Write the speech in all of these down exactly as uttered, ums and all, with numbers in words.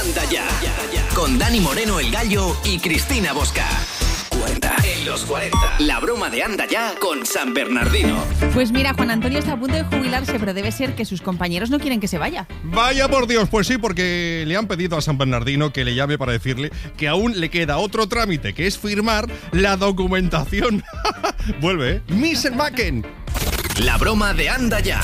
Anda Ya, con Dani Moreno el Gallo y Cristina Bosca. cuarenta en los cuarenta. La broma de Anda Ya con San Bernardino. Pues mira, Juan Antonio está a punto de jubilarse, pero debe ser que sus compañeros no quieren que se vaya. Vaya por Dios, pues sí, porque le han pedido a San Bernardino que le llame para decirle que aún le queda otro trámite, que es firmar la documentación. Vuelve, ¿eh? mister Macken. La broma de Anda Ya.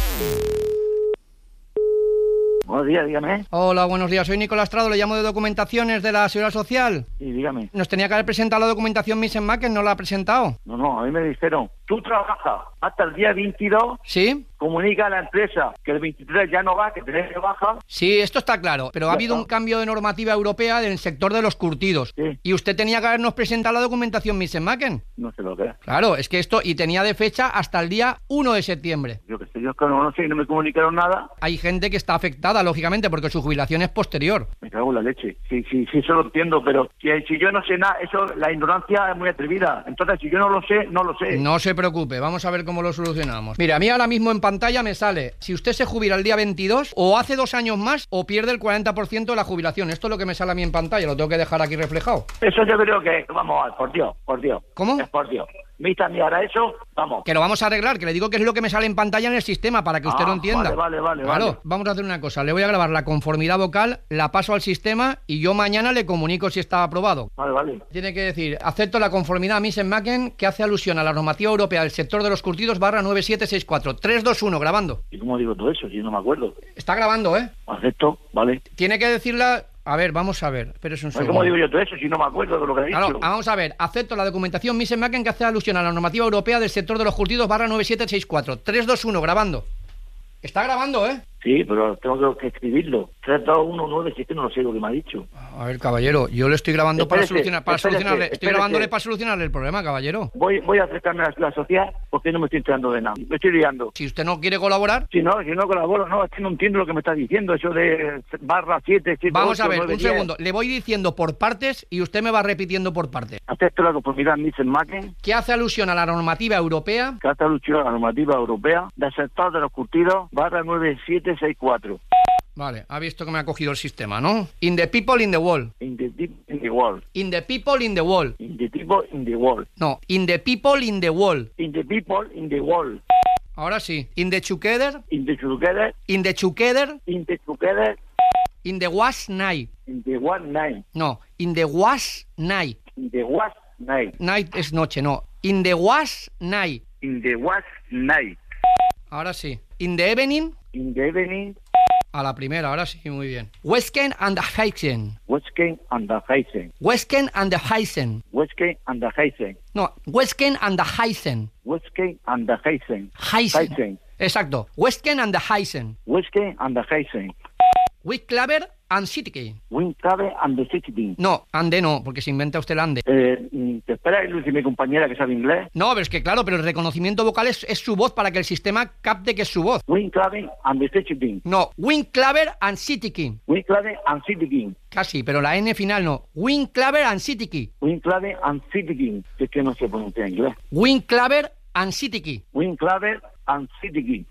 Buenos días, dígame. Hola, buenos días. Soy Nicolás Trado, le llamo de Documentaciones de la Seguridad Social. Sí, dígame. Nos tenía que haber presentado la documentación mister Macken, ¿no la ha presentado? No, no, a mí me dijeron, tú trabajas hasta el día veintidós, ¿Sí? comunica a la empresa que el veintitrés ya no va, que tenés que bajar. Sí, esto está claro, pero ha Ya habido está. un cambio de normativa europea en el sector de los curtidos. Sí. Y usted tenía que habernos presentado la documentación mister Macken. No sé lo que es. Claro, es que esto, y tenía de fecha hasta el día uno de septiembre. Yo que sé, yo es que no, no sé, no me comunicaron nada. Hay gente que está afectada, lógicamente, porque su jubilación es posterior. Me cago en la leche. Sí, sí, sí, eso lo entiendo, pero si, si yo no sé nada, eso, la ignorancia es muy atrevida. Entonces, si yo no lo sé, no lo sé. No se preocupe, vamos a ver cómo lo solucionamos. Mira, a mí ahora mismo en pantalla me sale, si usted se jubila el día veintidós, o hace dos años más, o pierde el cuarenta por ciento de la jubilación. Esto es lo que me sale a mí en pantalla, lo tengo que dejar aquí reflejado. Eso yo creo que, vamos a ver, por Dios, por Dios. ¿Cómo? Es por Dios. Vista ni ahora eso, vamos. Que lo vamos a arreglar, que le digo que es lo que me sale en pantalla en el sistema, para que usted Ah, lo entienda. vale, vale, vale, Claro, vale. vamos a hacer una cosa, le voy a grabar la conformidad vocal, la paso al sistema y yo mañana le comunico si está aprobado. Vale, vale. Tiene que decir, acepto la conformidad mister Macken, que hace alusión a la normativa europea del sector de los curtidos barra nueve siete seis cuatro. tres dos uno, grabando. ¿Y cómo digo todo eso? Si no me acuerdo. Está grabando, ¿eh? Acepto, vale. Tiene que decirla... A ver, vamos a ver, pero es un Pues, segundo. ¿cómo digo yo todo eso si no me acuerdo de lo que he dicho? Claro, vamos a ver, acepto la documentación mister Macken que hace alusión a la normativa europea del sector de los curtidos barra nueve siete seis cuatro. tres dos uno, grabando. Está grabando, ¿eh? Sí, pero tengo que escribirlo. tres dos uno nueve siete, no lo sé lo que me ha dicho. A ver, caballero, yo le estoy grabando para Espérese, solucionar, para espérese, solucionarle, estoy espérese. grabándole para solucionarle el problema, caballero. Voy voy a acercarme a la sociedad porque no me estoy enterando de nada. Me estoy liando. Si usted no quiere colaborar, Si no, si no colaboro, no, es que no entiendo lo que me está diciendo, eso de barra siete, siete, vamos ocho, a ver, nueve, un diez. segundo, le voy diciendo por partes y usted me va repitiendo por partes. Acepto la conformidad mister Macken, Que hace alusión a la normativa europea, que hace alusión a la normativa europea del sector de los curtidos, barra nueve siete seis cuatro. vale, ha visto que me ha cogido el sistema, ¿no? In the people in the wall, In the deep in the world. in the people in the wall, In the people in the world. no, in the people in the wall. In the people in the world. Ahora sí, in the together, In the together, in the together, in the together, in the was night, in the one night. no, in the was night, In the was night. night es noche, no, in the was night. In the was night. Ahora sí, in the evening, In the evening, a la primera, ahora sí, muy bien. Westken and the Heisen, Westken and the Heisen. Westken and the Heisen, Westken and the Heisen. no, Westken and the Heisen, Westken and the Heisen. Heisen, Heisen. exacto, Westken and the Heisen, Westken and the Heisen. Wicklaver and City. Wincabe and the City. No, ande no, porque se inventa usted el ande. Eh, mm, ¿Te espera Lucy, mi compañera que sabe inglés? No, pero es que claro, pero el reconocimiento vocal es, es su voz para que el sistema capte que es su voz. Wincabe and the City. No, Wicklaver and City. Wincabe and City. Casi, pero la N final no. Wicklaver and City. Wincabe and City. Es que no se pronuncia en inglés. Wicklaver and City. Wincabe and City.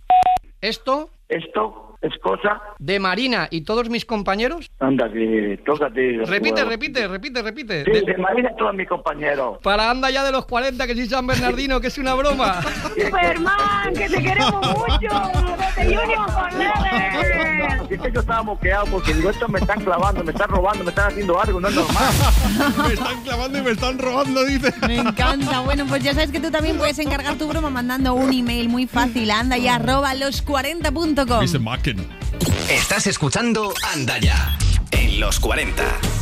Esto Esto es cosa... de Marina y todos mis compañeros. Anda, que tócate... Repite, repite, repite, repite. Sí, De- de Marina todos mis compañeros. para Anda Ya de los cuarenta, que soy San Bernardino, que es una broma. Superman, que te queremos mucho. Desde Junior Forever. Es que yo estaba moqueado porque digo, estos me están clavando, me están robando, me están haciendo algo, no es normal. Me están clavando y me están robando, dice. Me encanta. Bueno, pues ya sabes que tú también puedes encargar tu broma mandando un email muy fácil a anda ya arroba los cuarenta punto com. mister Macken. Estás escuchando Anda Ya en los cuarenta.